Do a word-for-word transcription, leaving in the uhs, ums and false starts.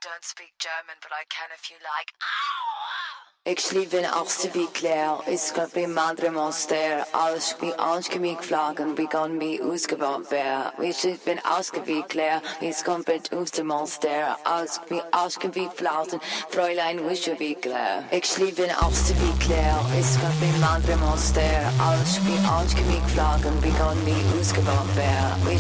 don't speak German, but I can if you like. Ik sliep in achtste wie Claire, is got bij madre monster, alles wie aanschemig vlagen, wie kan wie uitgebouwd werden. We sliep in achtste wie Claire, is komt bij oester monster, alles wie aanschemig vlagen, Fräulein wische wie Claire. Ik sliep in achtste wie Claire, is got bij madre monster, alles wie aanschemig vlagen, wie kan wie uitgebouwd werden. We